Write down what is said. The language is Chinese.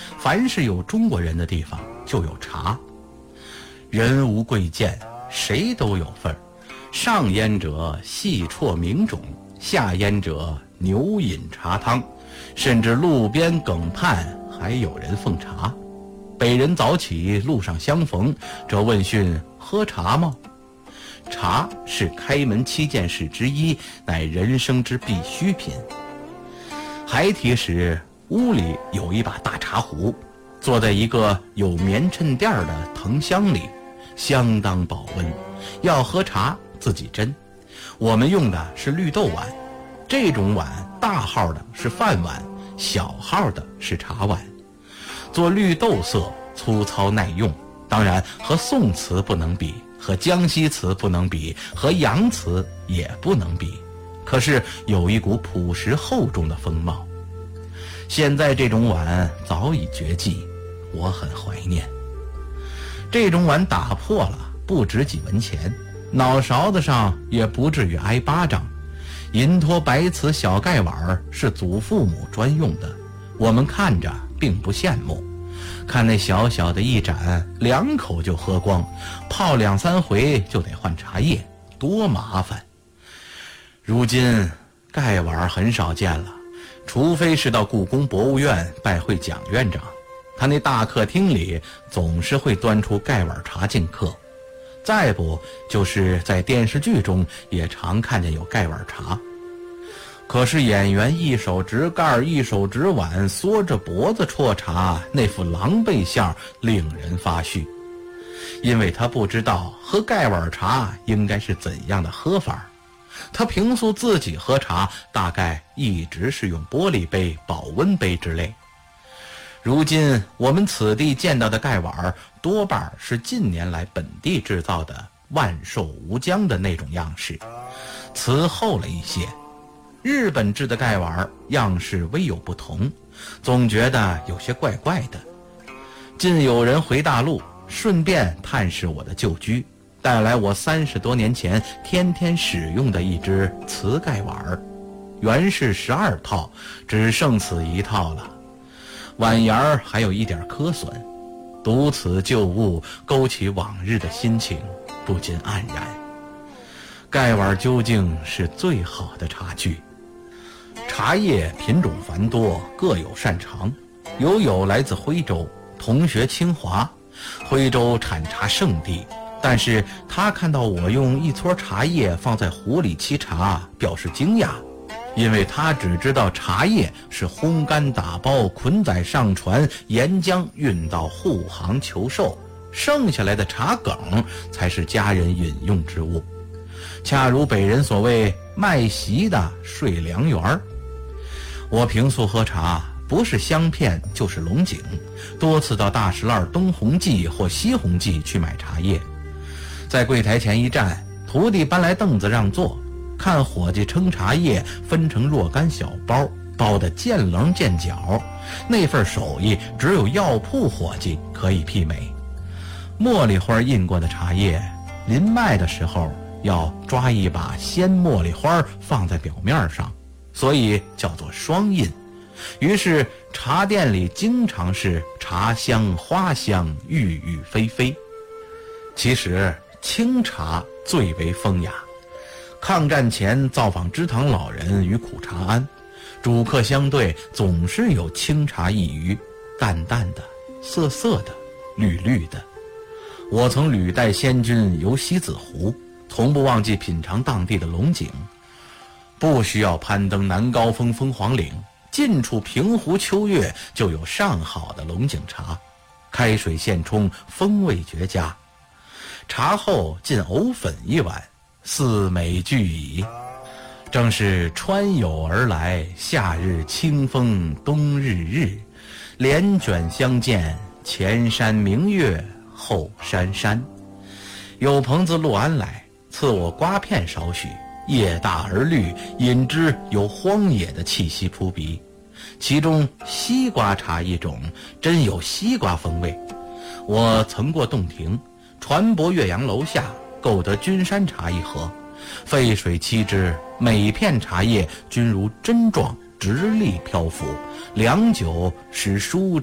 凡是有中国人的地方就有茶。人无贵贱，谁都有份儿。上烟者细啜名种，下烟者牛饮茶汤，甚至路边埂畔还有人奉茶。北人早起路上相逢，则问讯喝茶吗？茶是开门7件事之一，乃人生之必需品。孩提时，屋里有一把大茶壶，坐在一个有棉衬垫的藤箱里，相当保温。要喝茶自己斟，我们用的是绿豆碗，这种碗大号的是饭碗，小号的是茶碗。做绿豆色，粗糙耐用，当然和宋瓷不能比，和江西瓷不能比，和洋瓷也不能比，可是有一股朴实厚重的风貌。现在这种碗早已绝迹，我很怀念。这种碗打破了不值几文钱，脑勺子上也不至于挨巴掌。银托白瓷小盖碗是祖父母专用的，我们看着并不羡慕。看那小小的一盏，2口就喝光，泡2、3回就得换茶叶，多麻烦。如今盖碗很少见了，除非是到故宫博物院拜会蒋院长，他那大客厅里总是会端出盖碗茶敬客。再不就是在电视剧中也常看见有盖碗茶。可是演员一手执盖一手执碗，缩着脖子啜茶，那副狼狈相令人发悫。因为他不知道喝盖碗茶应该是怎样的喝法，他平素自己喝茶大概一直是用玻璃杯、保温杯之类。如今我们此地见到的盖碗多半是近年来本地制造的万寿无疆的那种样式，瓷厚了一些。日本制的盖碗样式微有不同，总觉得有些怪怪的。近有人回大陆，顺便探视我的旧居，带来我30多年前天天使用的一只瓷盖碗，原是12套，只剩此一套了。碗沿儿还有一点磕损，读此旧物，勾起往日的心情，不禁黯然。盖碗究竟是最好的茶具。茶叶品种繁多，各有擅长。有来自徽州，同学清华，徽州产茶圣地，但是他看到我用一撮茶叶放在壶里沏茶，表示惊讶，因为他只知道茶叶是烘干打包，捆载上船，沿江运到沪杭求售，剩下来的茶梗才是家人饮用之物，恰如北人所谓卖席的睡凉园。我平素喝茶不是香片就是龙井，多次到大石栏东红记或西红记去买茶叶。在柜台前一站，徒弟搬来凳子让座，看伙计称茶叶分成若干小包，包得见棱见角，那份手艺只有药铺伙计可以媲美。茉莉花印过的茶叶，临卖的时候要抓一把鲜茉莉花放在表面上，所以叫做双印。于是茶店里经常是茶香花香，郁郁霏霏。其实清茶最为风雅。抗战前造访知堂老人与苦茶庵，主客相对总是有清茶一隅，淡淡的，涩涩的，绿绿的。我曾屡带仙君游西子湖，从不忘记品尝当地的龙井。不需要攀登南高峰凤凰岭，近处平湖秋月就有上好的龙井茶，开水现冲，风味绝佳。茶后浸藕粉一碗，四美俱矣。正是川友而来，夏日清风冬日日，帘卷相见，前山明月后山山。有朋自六安来，赐我瓜片少许，叶大而绿，饮之有荒野的气息扑鼻。其中西瓜茶一种，真有西瓜风味。我曾过洞庭，船舶岳阳楼下购得君山茶一盒，沸水沏之，每片茶叶均如针状直立漂浮，良久使舒